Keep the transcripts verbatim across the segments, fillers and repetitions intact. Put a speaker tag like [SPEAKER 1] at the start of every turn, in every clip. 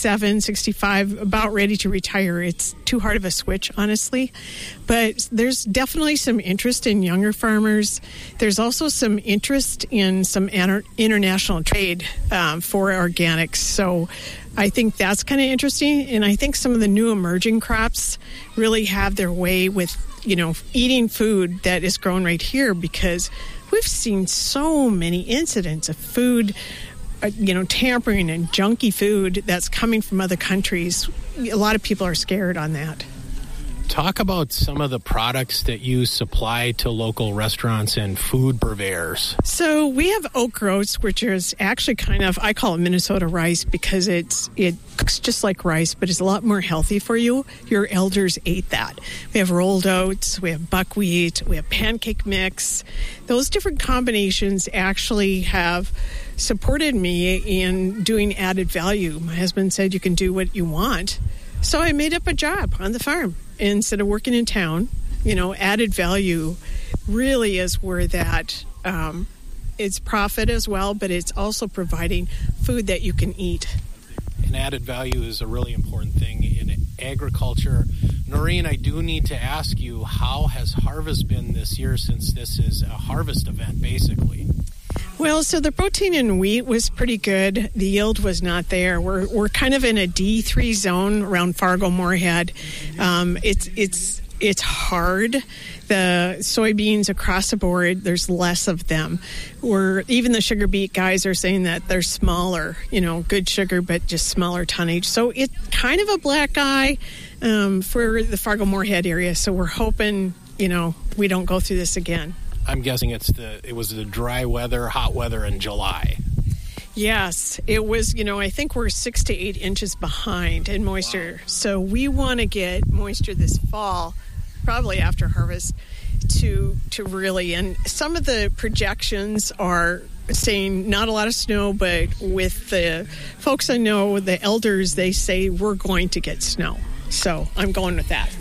[SPEAKER 1] sixty-seven, sixty-five, about ready to retire. It's too hard of a switch, honestly. But there's definitely some interest in younger farmers. There's also some interest in some inter- international trade um, for organics. So I think that's kind of interesting. And I think some of the new emerging crops really have their way with, you know, eating food that is grown right here, because we've seen so many incidents of food, uh, you know, tampering and junky food that's coming from other countries. A lot of people are scared on that.
[SPEAKER 2] Talk about some of the products that you supply to local restaurants and food purveyors.
[SPEAKER 1] So we have Oak Roast, which is actually kind of, I call it Minnesota rice because it's it cooks just like rice, but it's a lot more healthy for you. Your elders ate that. We have rolled oats, we have buckwheat, we have pancake mix. Those different combinations actually have supported me in doing added value. My husband said you can do what you want. So I made up a job on the farm. Instead of working in town, you know, added value really is where that um, it's profit as well, but it's also providing food that you can eat.
[SPEAKER 2] And added value is a really important thing in agriculture. Noreen, I do need to ask you, how has harvest been this year, since this is a harvest event, basically?
[SPEAKER 1] Well, so the protein in wheat was pretty good. The yield was not there. We're we're kind of in a D three zone around Fargo-Moorhead. Um, it's it's it's hard. The soybeans across the board, there's less of them. We're even the sugar beet guys are saying that they're smaller. You know, good sugar, but just smaller tonnage. So it's kind of a black eye um, for the Fargo-Moorhead area. So we're hoping, you know, we don't go through this again.
[SPEAKER 2] I'm guessing it's the it was the dry weather, hot weather in July.
[SPEAKER 1] Yes, it was, you know, I think we're six to eight inches behind in moisture. Wow. So we want to get moisture this fall, probably after harvest, to to really, and some of the projections are saying not a lot of snow, but with the folks I know, the elders, they say we're going to get snow. So I'm going with that.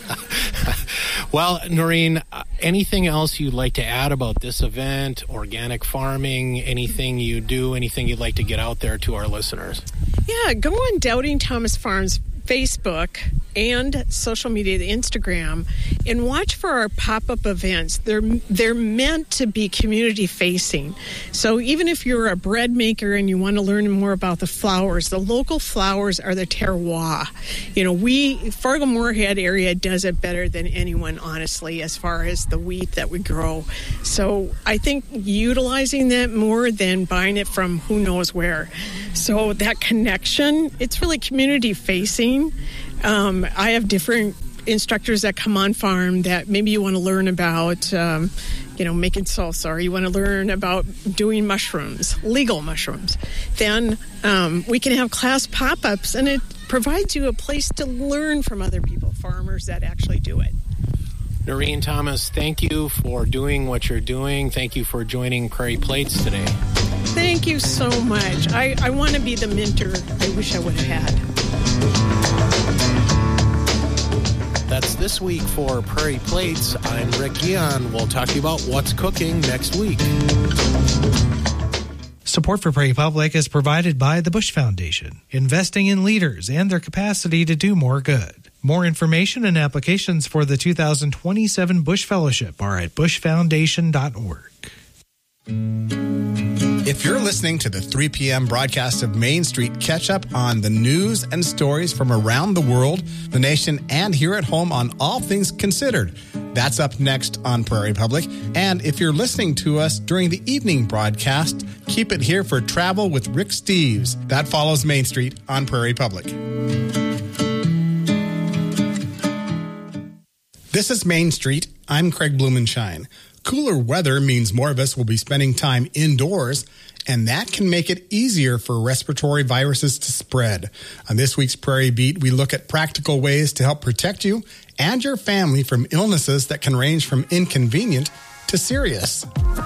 [SPEAKER 2] Well, Noreen, uh, anything else you'd like to add about this event, organic farming, anything you do, anything you'd like to get out there to our listeners?
[SPEAKER 1] Yeah, go on Doubting Thomas Farms Facebook and social media, the Instagram, and watch for our pop-up events. They're they're meant to be community facing. So even if you're a bread maker and you want to learn more about the flowers, the local flowers are the terroir. You know, we Fargo-Moorhead area does it better than anyone, honestly, as far as the wheat that we grow. So I think utilizing that more than buying it from who knows where. So that connection, it's really community facing. Um, I have different instructors that come on farm that maybe you want to learn about, um, you know, making salsa, or you want to learn about doing mushrooms, legal mushrooms. Then um, we can have class pop-ups, and it provides you a place to learn from other people, farmers that actually do it.
[SPEAKER 2] Noreen Thomas, thank you for doing what you're doing. Thank you for joining Prairie Plates today.
[SPEAKER 1] Thank you so much. I, I want to be the mentor I wish I would have had.
[SPEAKER 2] That's this week for Prairie Plates. I'm Rick Guion. We'll talk to you about what's cooking next week.
[SPEAKER 3] Support for Prairie Public is provided by the Bush Foundation, investing in leaders and their capacity to do more good. More information and applications for the two thousand twenty-seven Bush Fellowship are at bush foundation dot org.
[SPEAKER 4] If you're listening to the three p.m. broadcast of Main Street, catch up on the news and stories from around the world, the nation, and here at home on All Things Considered. That's up next on Prairie Public. And if you're listening to us during the evening broadcast, keep it here for Travel with Rick Steves. That follows Main Street on Prairie Public. This is Main Street. I'm Craig Blumenshine. Cooler weather means more of us will be spending time indoors, and that can make it easier for respiratory viruses to spread. On this week's Prairie Beat, we look at practical ways to help protect you and your family from illnesses that can range from inconvenient to serious.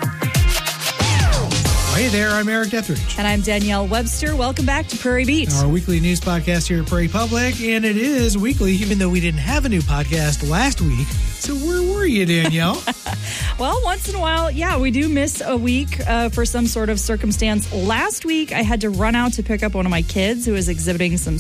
[SPEAKER 3] Hey there, I'm Eric Etheridge.
[SPEAKER 5] And I'm Danielle Webster. Welcome back to Prairie Beat,
[SPEAKER 3] our weekly news podcast here at Prairie Public. And it is weekly, even though we didn't have a new podcast last week. So where were you, Danielle?
[SPEAKER 5] Well, once in a while, yeah, we do miss a week uh, for some sort of circumstance. Last week, I had to run out to pick up one of my kids who was exhibiting some